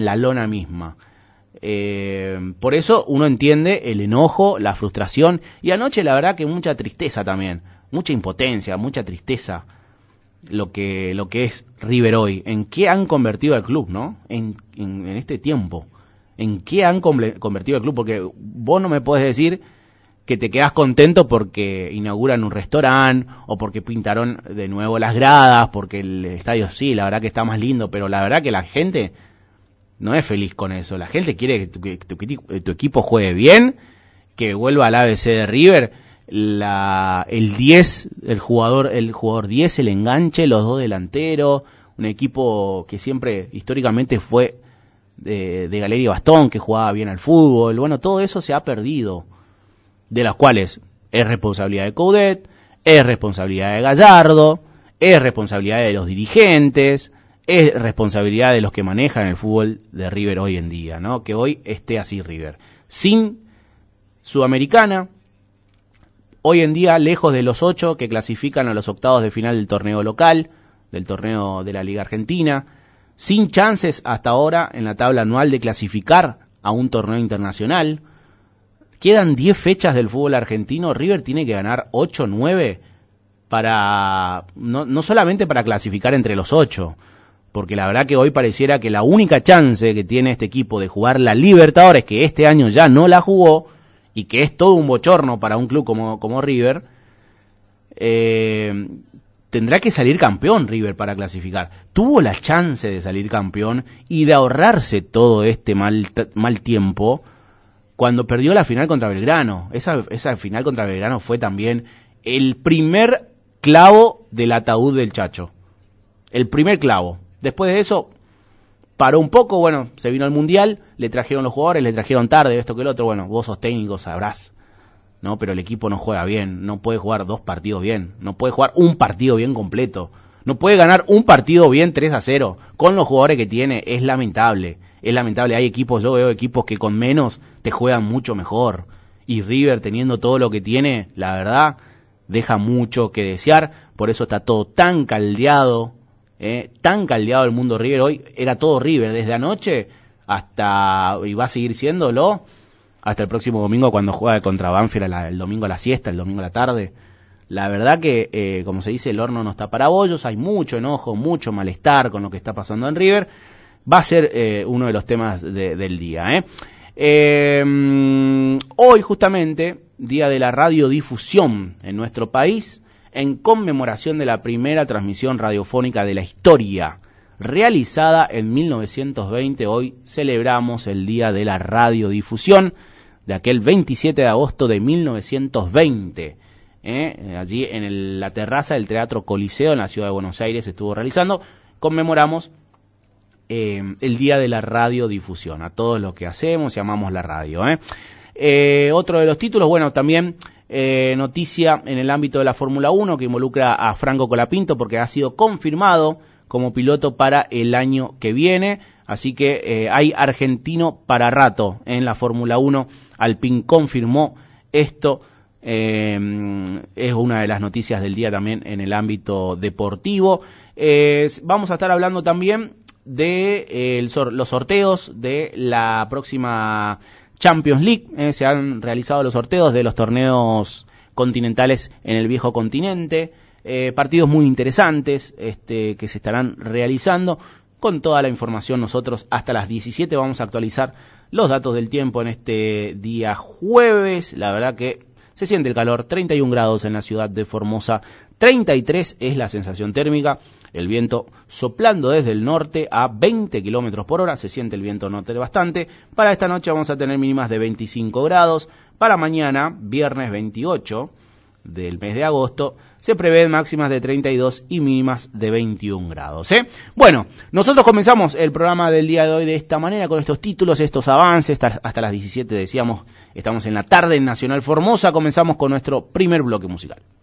la lona misma. Por eso uno entiende el enojo, la frustración, y anoche la verdad que mucha tristeza también, mucha impotencia, mucha tristeza, lo que es River hoy, en qué han convertido al club, ¿no? En este tiempo, en qué han convertido al club, porque vos no me podés decir que te quedás contento porque inauguran un restaurante, o porque pintaron de nuevo las gradas, porque el estadio sí, la verdad que está más lindo, pero la verdad que la gente no es feliz con eso. La gente quiere que tu equipo juegue bien, que vuelva al ABC de River, el 10, el jugador 10, el enganche, los dos delanteros, un equipo que siempre históricamente fue de Galeria y Bastón, que jugaba bien al fútbol. Bueno, todo eso se ha perdido, de las cuales es responsabilidad de Coudet, es responsabilidad de Gallardo, es responsabilidad de los dirigentes, es responsabilidad de los que manejan el fútbol de River hoy en día, ¿no? Que hoy esté así River. Sin Sudamericana, hoy en día lejos de los 8 que clasifican a los octavos de final del torneo local, del torneo de la Liga Argentina, sin chances hasta ahora en la tabla anual de clasificar a un torneo internacional. Quedan 10 fechas del fútbol argentino, River tiene que ganar 8 o 9 para, no solamente para clasificar entre los 8, porque la verdad que hoy pareciera que la única chance que tiene este equipo de jugar la Libertadores, que este año ya no la jugó, y que es todo un bochorno para un club como River, tendrá que salir campeón River para clasificar. Tuvo la chance de salir campeón y de ahorrarse todo este mal tiempo cuando perdió la final contra Belgrano. Esa final contra Belgrano fue también el primer clavo del ataúd del Chacho. El primer clavo. Después de eso, paró un poco, bueno, se vino al Mundial, le trajeron los jugadores, le trajeron tarde, esto que el otro, bueno, vos sos técnico, sabrás, ¿no? Pero el equipo no juega bien, no puede jugar 2 partidos bien, no puede jugar un partido bien completo, no puede ganar un partido bien 3-0, con los jugadores que tiene, es lamentable, hay equipos, yo veo equipos que con menos te juegan mucho mejor, y River teniendo todo lo que tiene, la verdad, deja mucho que desear, por eso está todo tan caldeado el mundo River hoy, era todo River, desde anoche hasta, y va a seguir siéndolo, hasta el próximo domingo cuando juega contra Banfield el domingo a la siesta, el domingo a la tarde. La verdad que, como se dice, el horno no está para bollos, hay mucho enojo, mucho malestar con lo que está pasando en River, va a ser uno de los temas del día. Hoy justamente, día de la radiodifusión en nuestro país, en conmemoración de la primera transmisión radiofónica de la historia, realizada en 1920, hoy celebramos el Día de la Radiodifusión, de aquel 27 de agosto de 1920. Allí en la terraza del Teatro Coliseo, en la ciudad de Buenos Aires, estuvo realizando, conmemoramos el Día de la Radiodifusión, a todos los que hacemos y amamos la radio. Otro de los títulos, bueno, también noticia en el ámbito de la Fórmula 1 que involucra a Franco Colapinto porque ha sido confirmado como piloto para el año que viene, así que hay argentino para rato en la Fórmula 1, Alpine confirmó esto, es una de las noticias del día también en el ámbito deportivo. Vamos a estar hablando también de los sorteos de la próxima Champions League. Se han realizado los sorteos de los torneos continentales en el viejo continente, partidos muy interesantes que se estarán realizando. Con toda la información nosotros hasta las 17 vamos a actualizar los datos del tiempo en este día jueves. La verdad que se siente el calor, 31 grados en la ciudad de Formosa, 33 es la sensación térmica, el viento soplando desde el norte a 20 kilómetros por hora, se siente el viento norte bastante. Para esta noche vamos a tener mínimas de 25 grados, para mañana, viernes 28 del mes de agosto, se prevén máximas de 32 y mínimas de 21 grados. Bueno, nosotros comenzamos el programa del día de hoy de esta manera, con estos títulos, estos avances, hasta las 17 decíamos, estamos en la tarde en Nacional Formosa, comenzamos con nuestro primer bloque musical.